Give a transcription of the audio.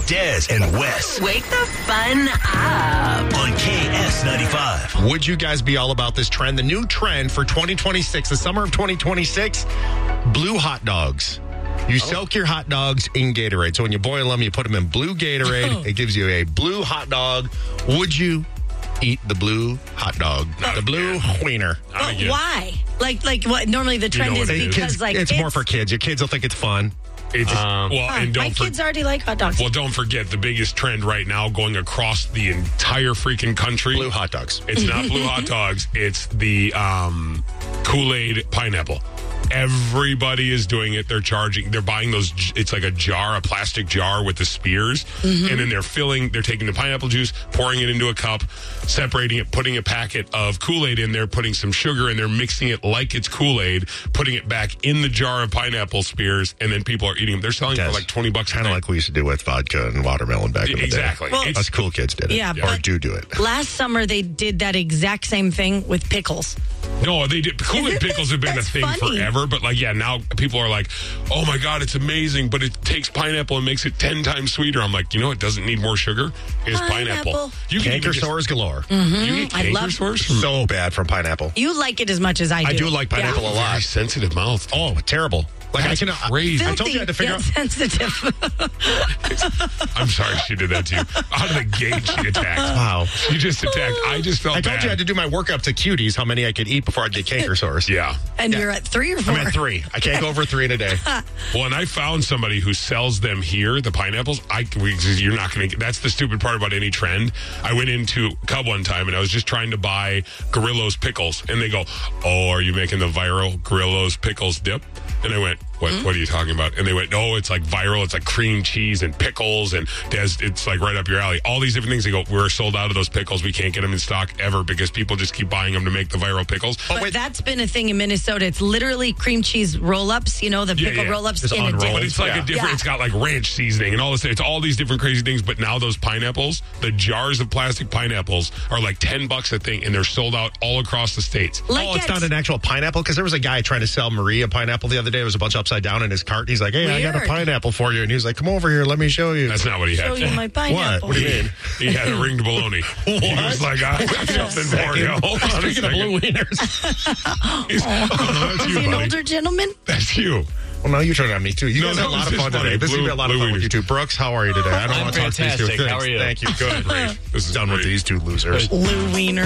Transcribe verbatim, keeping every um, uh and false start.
Dez and Wes Wake the fun up. on K S ninety-five. Would you guys be all about this trend? The new trend for twenty twenty-six, the summer of twenty twenty-six, blue hot dogs. You soak your hot dogs in Gatorade. So when you boil them, you put them in blue Gatorade. It gives you a blue hot dog. Would you eat the blue hot dog? The blue wiener. But Why? Like, like what? Normally the trend know is what it is. because Kids, like it's, more for kids. Your kids will think it's fun. It's Um, well, Huh, and my don't for, kids already like hot dogs. well, don't forget the biggest trend right now going across the entire freaking country. Blue hot dogs. It's not blue hot dogs. It's the um, Kool-Aid pineapple. Everybody is doing it. They're charging. They're buying those. It's like a jar, a plastic jar with the spears, and then they're filling. They're taking the pineapple juice, pouring it into a cup, separating it, putting a packet of Kool-Aid in there, putting some sugar in there, mixing it like it's Kool-Aid, putting it back in the jar of pineapple spears, and then people are eating them. They're selling Yes. for like twenty bucks. Kind of like we used to do with vodka and watermelon back in the day. Exactly. Well- It's- Us cool kids did it. Yeah, Or but- do do it. Last summer they did that exact same thing with pickles. No, they did. Kool-Aid Isn't pickles that- have been a that's thing funny. forever, but like, yeah, now people are like, "Oh my god, it's amazing!" But it takes pineapple and makes it ten times sweeter. I'm like, you know, it doesn't need more sugar. It's pineapple. Pineapple. You can even Canker just- sores galore. You get I canker love- sores from So bad from pineapple. You like it as much as I do. I do like pineapple Yeah. a lot. very sensitive mouth. Oh, terrible. Like That's I can crazy. I told you I had to figure Filthy, out. yet sensitive. I'm sorry she did that to you. Out of the gate, she attacked. Wow. She just attacked. I just felt I told bad. you I had to do my workup to cuties, how many I could eat before I'd get canker sores. Yeah. and Yeah. you're at three or four. I'm at three. I can't go over three in a day. Well, and I found somebody who sells them here, the pineapples. I we, you're not going to. That's the stupid part about any trend. I went into Cub one time and I was just trying to buy Gorillo's pickles, and they go, "Oh, are you making the viral Gorillo's pickles dip?" And I went, "What? What are you talking about?" And they went, "No, it's like viral. It's like cream cheese and pickles, and Des, it's like right up your alley. All these different things." They go, "We're sold out of those pickles. We can't get them in stock ever because people just keep buying them to make the viral pickles." But that's been a thing in Minnesota. It's literally cream cheese roll-ups, you know, the Yeah, pickle yeah. roll-ups Just in a unrolled. dip. But it's like Yeah. a different. Yeah. It's got like ranch seasoning and all this. It's all these different crazy things. But now those pineapples, the jars of plastic pineapples, are like ten bucks a thing, and they're sold out all across the states. Like Oh, it's at- not an actual pineapple? Because there was a guy trying to sell Marie a pineapple the other day. It was a bunch upside down in his cart. He's like, hey, I got a Weird. pineapple for you. And he was like, come over here. Let me show you. That's not what he Show had. you my pineapple. What do you mean? He had a ringed bologna. He was like, I have something for you. Hold on a Speaking of second. blue wieners. He's- oh, no, that's Is you, he an buddy. older gentleman? That's you. Well, no, you turned on me too. You No, guys that had a lot was of just fun funny. today. This has Blue- been a lot of blue fun with wieners. you two. Brooks, how are you today? I don't I'm want to talk to these two. fantastic. How Thanks. are you? Thank you. Good. Great. This is Done with great. these two losers. Blue wiener.